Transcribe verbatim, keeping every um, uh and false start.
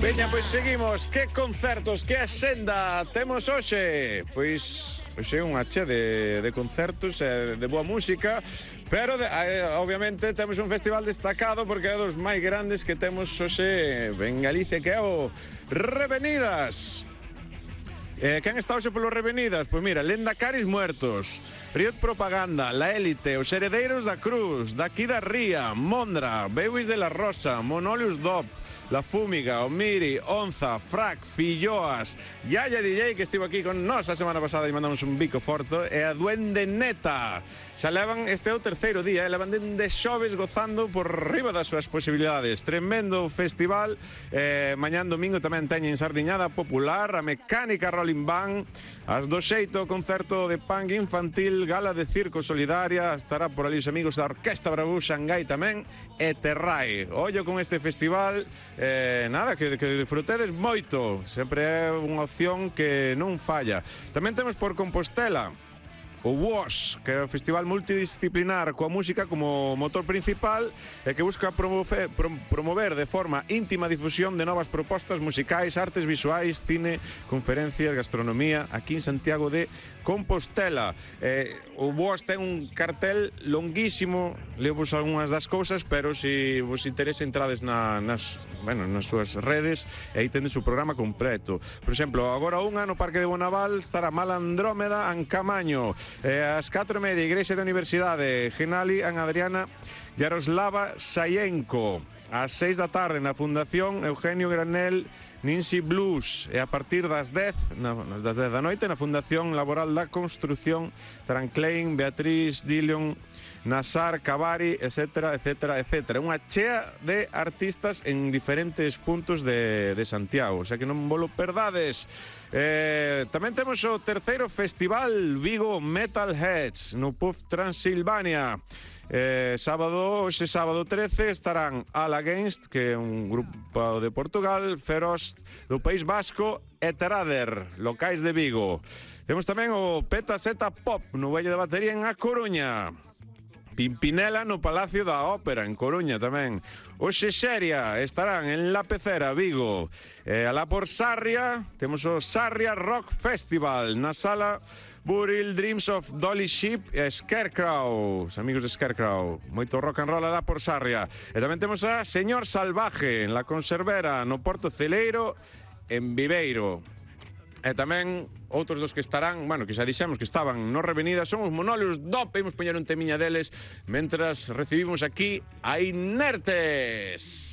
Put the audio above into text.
Veña, pois seguimos. Que concertos, que axenda temos hoxe? Pois hoxe é unha che de, de concertos e de boa música, pero de, eh, obviamente temos un festival destacado porque é dos máis grandes que temos hoxe en Galicia, que é o Revenidas. Eh, quen está hoxe polo Revenidas? Pois mira, Lenda Caris Muertos, Riot Propaganda, La Élite, Os Heredeiros da Cruz, Daqui da Ría, Mondra, Beuis de la Rosa, Monolius Dop, La Fúmiga, Omiri, Onza, Frac, Filloas, Yaya D J, que estivo aquí con nós a semana pasada e mandamos un bico forte, e a Duende Neta. Xa levan, este é o terceiro día, e levan dende xoves gozando por riba das súas posibilidades. Tremendo festival. Eh, mañán domingo tamén teñen Sardiñada Popular, a Mecánica Rolling Band, as do xeito concerto de punk infantil, gala de circo solidaria, estará por ali os amigos da Orquesta Bravú Xangai tamén, e Terrai. Ollo con este festival. Eh, nada, que, que disfrutedes moito. Sempre é unha opción que non falla. Tamén temos por Compostela o W O S, que é o festival multidisciplinar coa música como motor principal e que busca promover, prom promover de forma íntima difusión de novas propostas musicais, artes visuais, cine, conferencias, gastronomía, aquí en Santiago de Compostela. Eh, o W O S ten un cartel longuísimo, leovos algunhas das cousas, pero se vos interesa entrades na, nas, bueno, nas súas redes e aí tendes o programa completo. Por exemplo, agora unha no Parque de Bonaval estará Malandrómeda en Camaño. Eh, as catro e media, Igrexa da Universidade, Genali, en Adriana, Yaroslava Sayenko. Ás seis da tarde na Fundación Eugenio Granel Ninsi Blues, e a partir das dez, na, das dez da noite na Fundación Laboral da Construcción estarán Klein, Beatriz, Dillon, Nazar, Cavari, etcétera, etcétera, etcétera. Unha chea de artistas en diferentes puntos de, de Santiago, o sea que non volo perdades. Eh, tamén temos o terceiro festival Vigo Metal Heads no P U F Transilvania. Eh, sábado, hoxe sábado trece estarán All Against, que é un grupo de Portugal, Feroz do País Vasco e Terader, locais de Vigo. Temos tamén o Peta Seta Pop no Valle da Batería en A Coruña. Pimpinela no Palacio da Ópera en Coruña tamén. Oxe Xeria estarán en La Pecera, Vigo. E alá por Sarria temos o Sarria Rock Festival na sala Buril Dreams of Dolly Sheep e Scarecrow, os amigos de Scarecrow. Moito rock and roll alá por Sarria. E tamén temos a Señor Salvaje en La Conservera, no Porto Celeiro, en Viveiro. E tamén outros dos que estarán, bueno, que xa dixemos que estaban no Revenidas, son os Monolius Dop. Imos poñer un temiña deles mentras recibimos aquí a Inertes.